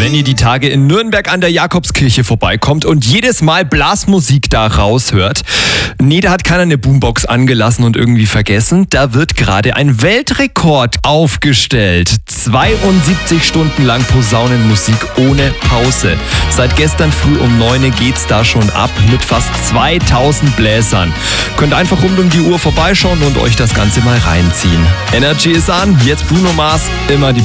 Wenn ihr die Tage in Nürnberg an der Jakobskirche vorbeikommt und jedes Mal Blasmusik da raushört, nee, da hat keiner eine Boombox angelassen und irgendwie vergessen. Da wird gerade ein Weltrekord aufgestellt. 72 Stunden lang Posaunenmusik ohne Pause. Seit gestern früh um 9 Uhr geht's da schon ab mit fast 2000 Bläsern. Könnt einfach rund um die Uhr vorbeischauen und euch das Ganze mal reinziehen. Energy ist an, jetzt Bruno Mars, immer die